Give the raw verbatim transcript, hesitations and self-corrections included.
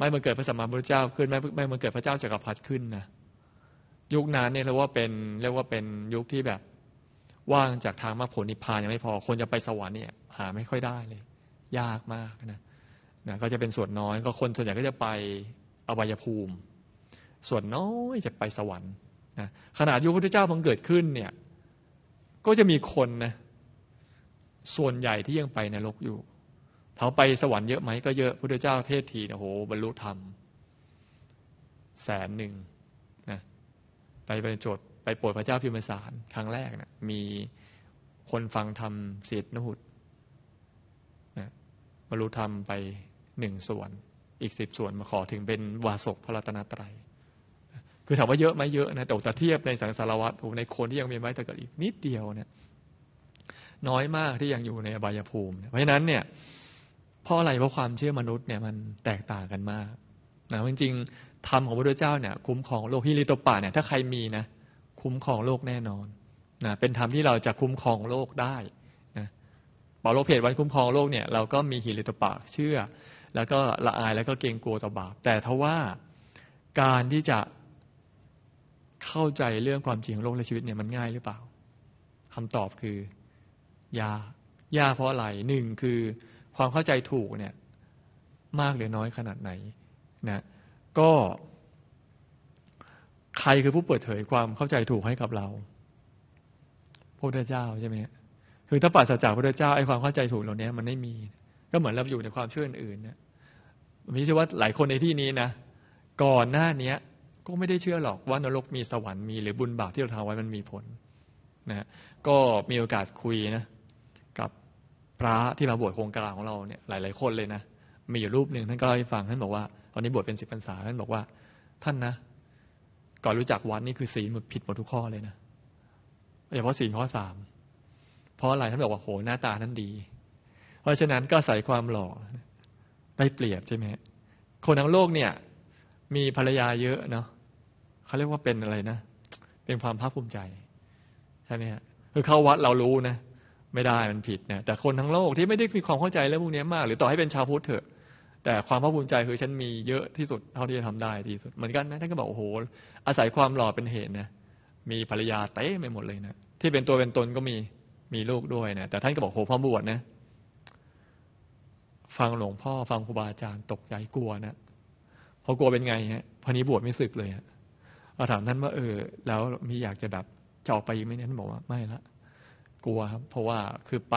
ไม่บังเกิดพระสัมมาสัมพุทธเจ้าขึ้นไม่ไม่บังเกิดพระเจ้าจักรพรรดิขึ้นนะยุคนั้นเนี่ยเรียกว่าเป็นเรียกว่าเป็นยุคที่แบบว่างจากทางมรรคผลนิพพานยังไม่พอคนจะไปสวรรค์เนี่ยหาไม่ค่อยได้เลยยากมากนะนะก็จะเป็นส่วนน้อยก็คนส่วนใหญ่ก็จะไปอบายภูมิส่วนน้อยจะไปสวรรค์นะขนาดยุคพระพุทธเจ้าบังเกิดขึ้นเนี่ยก็จะมีคนนะส่วนใหญ่ที่ยังไปนรกอยู่เขาไปสวรรค์เยอะไหมก็เยอะพุทธเจ้าเทศทีนะโหบรรลุธรรมแสนหนึ่งนะไปไปโจทย์ไปโปรดพระเจ้าพิมพิสารครั้งแรกนะมีคนฟังธรรมเสียดนหุตนะบรรลุธรรมไปหนึ่งส่วนอีกสิบส่วนมาขอถึงเป็นวาสกพระรัตนตรัยคือถามว่าเยอะไหมเยอะนะแต่ถ้าเทียบในสังสารวัฏในคนที่ยังมีไม้แต่ก็อีกนิดเดียวเนี่ยน้อยมากที่ยังอยู่ในอบายภูมิเพราะฉะนั้นเนี่ยเพราะอะไรเพราะความเชื่อมนุษย์เนี่ยมันแตกต่างกันมากนะจริงๆธรรมของพระพุทธเจ้าเนี่ยคุ้มครองโลกฮิริโตปะเนี่ยถ้าใครมีนะคุ้มครองโลกแน่นอนนะเป็นธรรมที่เราจะคุ้มครองโลกได้นะเปาโลเพจวันคุ้มครองโลกเนี่ยเราก็มีฮิริโตปะเชื่อแล้วก็ละอายแล้วก็เกรงกลัวต่อบาปแต่ทว่าการที่จะเข้าใจเรื่องความจริงของโลกและชีวิตเนี่ยมันง่ายหรือเปล่าคำตอบคือยากยากเพราะอะไรหนึ่งคือความเข้าใจถูกเนี่ยมากหรือน้อยขนาดไหนนะก็ใครคือผู้เปิดเผยความเข้าใจถูกให้กับเราพระพุทธเจ้าใช่ไหมคือถ้าปราศจากพระพุทธเจ้าไอ้ความเข้าใจถูกเหล่านี้มันไม่มีก็เหมือนเราอยู่ในความเชื่ออื่นๆเนี่ยมีเชื่อว่าหลายคนในที่นี้นะก่อนหน้านี้ก็ไม่ได้เชื่อหรอกว่านรกมีสวรรค์มีหรือบุญบาปที่เราทำไว้มันมีผลนะก็มีโอกาสคุยนะกับพระที่มาบวชโครงการของเราเนี่ยหลายๆคนเลยนะมีอยู่รูปหนึ่งท่านก็เล่าให้ฟังท่านบอกว่าตอนนี้บวชเป็นสิบพรรษาท่านบอกว่าท่านนะก่อนรู้จักวัดนี่คือศีลหมดผิดหมดทุกข้อเลยนะโดยเฉพาะศีลข้อสามเพราะอะไรท่านบอกว่าโหหน้าตาท่านดีเพราะฉะนั้นก็ใส่ความหล่อได้เปรียบใช่ไหมคนทั้งโลกเนี่ยมีภรรยาเยอะเนาะเขาเรียกว่าเป็นอะไรนะเป็นความภาคภูมิใจใช่ไหมฮะคือเข้าวัดเรารู้นะไม่ได้มันผิดนะแต่คนทั้งโลกที่ไม่ได้มีความเข้าใจเรื่องพวกนี้มากหรือต่อให้เป็นชาวพุทธเถอะแต่ความภาคภูมิใจคือฉันมีเยอะที่สุดเท่าที่จะทำได้ที่สุดเหมือนกันนะท่านก็บอกโอ้โหอาศัยความหล่อเป็นเหตุนะมีภรรยาเต้ไปหมดเลยนะที่เป็นตัวเป็นตนก็มีมีลูกด้วยนะแต่ท่านก็บอกโอ้โหพอบวชนะฟังหลวงพ่อฟังครูบาอาจารย์ตกใจกลัวนะพอกลัวเป็นไงฮะพอนี้บวชไม่สึกเลยฮะเราถามท่านว่าเออแล้วมีอยากจะแบบจะออกไปอีกไหมเนี่ยท่านบอกว่าไม่ละกลัวครับเพราะว่าคือ